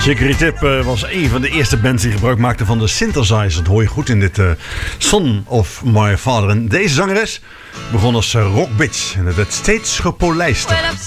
Chicory Tip was een van de eerste bands die gebruik maakten van de synthesizer. Dat hoor je goed in dit Son of My Father. En deze zangeres begon als rockbitch en het werd steeds gepolijster. Well, I've